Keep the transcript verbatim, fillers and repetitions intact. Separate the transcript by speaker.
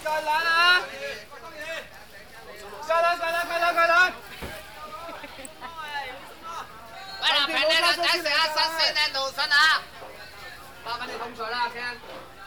Speaker 1: 再拦啊！快点，快点，快点，快点！
Speaker 2: 喂，嗱，平你兩仔食下新鮮嘅路筍啊！
Speaker 1: 麻煩你控場啦，阿 Ken。